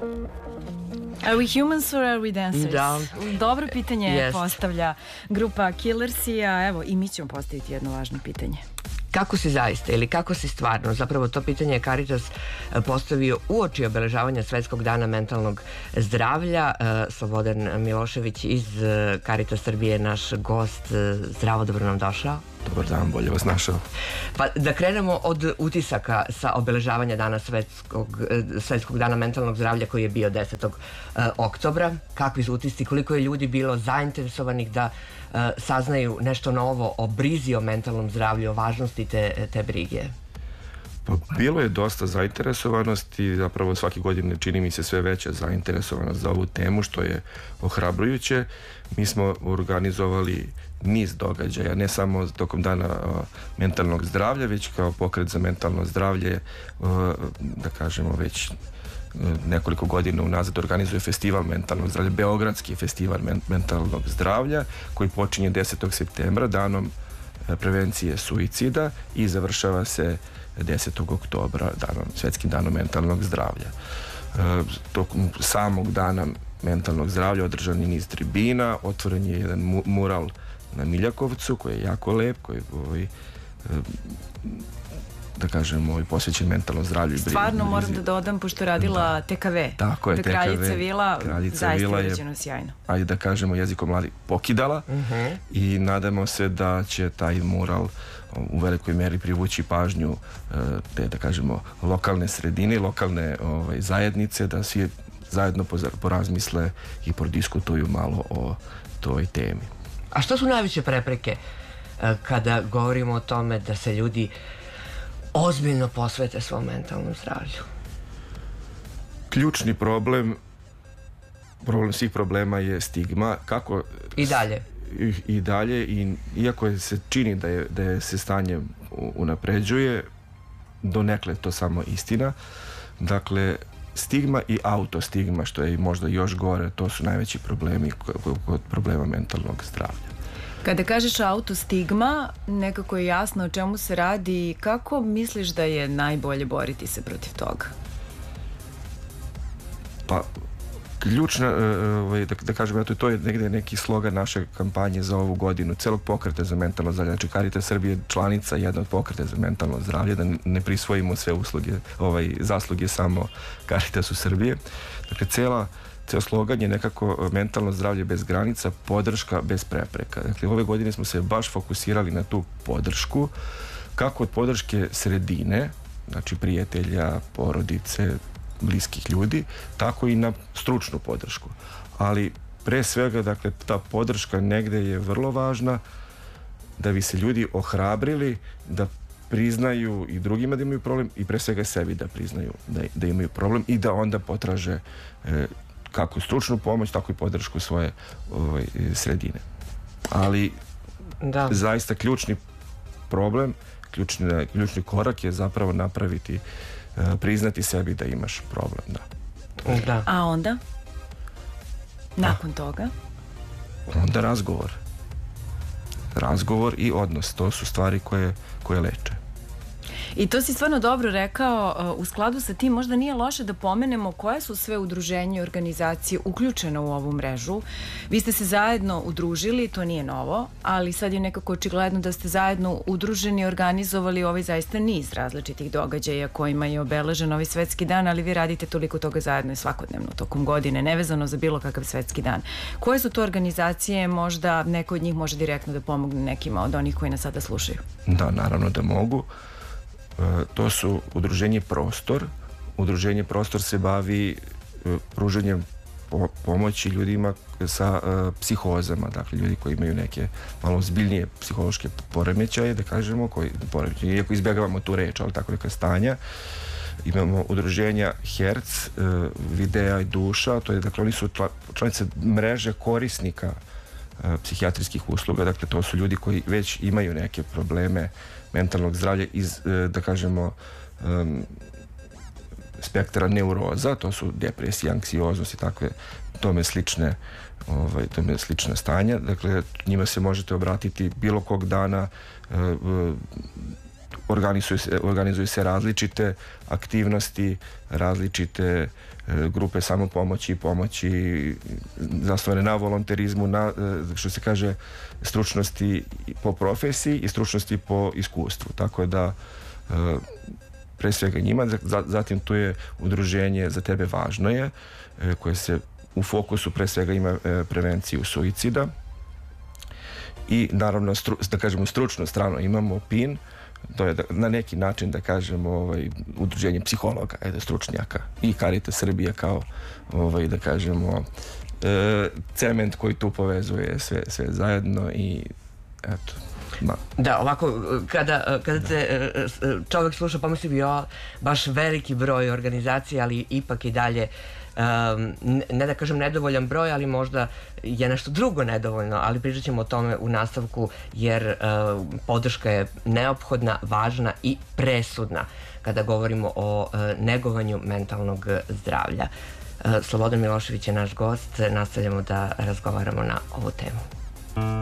Are we humans or are we dancers? Da. Dobro pitanje Jest. postavlja grupa Killersi, a evo i mi ćemo postaviti jedno važno pitanje. Kako si zaista ili kako si stvarno? Zapravo to pitanje je Caritas postavio uoči obeležavanja Svetskog dana mentalnog zdravlja. Slobodan Milošević iz Caritas Srbije je naš gost. Zdravo, dobro nam došao. Dobar dan, bolje vas našao. Pa da krenemo od utisaka sa obeležavanja dana Svetskog dana mentalnog zdravlja koji je bio 10. oktobra. Kakvi su utisci, koliko je ljudi bilo zainteresovanih da saznaju nešto novo o brizi o mentalnom zdravlju, o važnosti te brige? Pa, bilo je dosta zainteresovanosti, zapravo svake godine čini mi se sve veća zainteresovanost za ovu temu, što je ohrabrujuće. Mi smo organizovali niz događaja, ne samo tokom dana mentalnog zdravlja, već kao pokret za mentalno zdravlje, da kažemo već nekoliko godina unazad organizuje festival mentalnog zdravlja, Beogradski festival mentalnog zdravlja, koji počinje 10. septembra, danom prevencije suicida, i završava se 10. oktobra, Svetskim danom mentalnog zdravlja. Tokom samog dana mentalnog zdravlja održan je niz tribina, otvoren je jedan mural na Miljakovcu koji je jako lep, koji da kažemo posvećen mentalnom zdravlju. Stvarno moram da dodam, pošto je radila TKV. Tako je, da Kraljica Vila zaista urađeno sjajno. Ajde da kažemo jezikom mladi pokidala, i nadamo se da će taj mural u velikoj meri privući pažnju te, da kažemo, lokalne sredine, lokalne zajednice, da svi zajedno porazmisle i prodiskutuju malo o toj temi. A što su najveće prepreke kada govorimo o tome da se ljudi ozbiljno posvete svom mentalnom zdravlju? Ključni problem svih problema je stigma. Kako i dalje? I dalje, i iako se čini da se stanje unapređuje, donekle to samo istina. Dakle, stigma i autostigma, što je možda još gore, to su najveći problemi kod problema mentalnog zdravlja. Kada kažeš autostigma, nekako je jasno o čemu se radi i kako misliš da je najbolje boriti se protiv toga? Pa, ključna, da kažem, to je negde neki slogan naše kampanje za ovu godinu, celog pokreta za mentalno zdravlje. Znači, Caritas Srbije je članica jedna od pokreta za mentalno zdravlje, da ne prisvojimo sve zasluge samo Caritasu Srbije. Dakle, ceo slogan je nekako mentalno zdravlje bez granica, podrška bez prepreka. Dakle, ove godine smo se baš fokusirali na tu podršku, kako od podrške sredine, znači prijatelja, porodice, bliskih ljudi, tako i na stručnu podršku. Ali pre svega, dakle, ta podrška negde je vrlo važna da bi se ljudi ohrabrili da priznaju i drugima da imaju problem, i pre svega sebi da priznaju da imaju problem, i da onda potraže kako stručnu pomoć, tako i podršku svoje sredine. Ali zaista ključni problem, ključni korak je zapravo napraviti, priznati sebi da imaš problem. Da. A onda? Nakon toga? Onda razgovor i odnos. To su stvari koje leče. I to si stvarno dobro rekao. U skladu sa tim možda nije loše da pomenemo koje su sve udruženje i organizacije uključene u ovu mrežu. Vi ste se zajedno udružili, to nije novo, ali sad je nekako očigledno da ste zajedno udruženi, organizovali ovaj zaista niz različitih događaja kojima je obeležen ovaj svetski dan, ali vi radite toliko toga zajedno i svakodnevno tokom godine, nevezano za bilo kakav svetski dan. Koje su to organizacije? Možda neko od njih može direktno da pomogne nekima od onih koji nas sada slušaju. Da, naravno da mogu. To su udruženje Prostor. Udruženje Prostor se bavi pružanjem pomoći ljudima sa psihozama, dakle ljudi koji imaju neke malo ozbiljnije psihološke poremećaje, da kažemo, iako izbjegavamo tu reč, ali tako neka stanja. Imamo udruženja Herc, Videa i Duša, to je, dakle, oni su članice mreže korisnika psihijatrijskih usluga, dakle to su ljudi koji već imaju neke probleme mentalnog zdravlja iz, da kažemo, spektra neuroza, to su depresija, anksioznost i takve tome slična stanja. Dakle, njima se možete obratiti bilo kog dana organizuju se različite aktivnosti, različite grupe samopomoći, pomoći zasnovane na volonterizmu, na, što se kaže, stručnosti po profesiji i stručnosti po iskustvu. Tako da pre svega njima, zatim tu je udruženje Za tebe važno je, koje se u fokusu pre svega ima prevenciju suicida i naravno da kažemo stručnu stranu imamo PIN, to je na neki način da kažemo udruženje psihologa, stručnjaka i Caritas Srbija kao da kažemo cement koji tu povezuje sve zajedno i eto. Da, ovako, kada te čovjek sluša, pomisli bi baš veliki broj organizacija, ali ipak i dalje, ne da kažem nedovoljan broj, ali možda je nešto drugo nedovoljno, ali pričat ćemo o tome u nastavku, jer podrška je neophodna, važna i presudna kada govorimo o negovanju mentalnog zdravlja. Slobodan Milošević je naš gost, nastavljamo da razgovaramo na ovu temu.